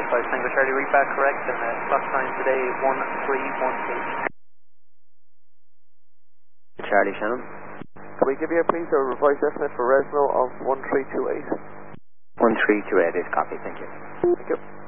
Tango Charlie, read back correct, and clock time today 1318. Charlie Shannon. Can we give you please a revised estimate for Resno of 1328? 1328 is copy, thank you. Thank you.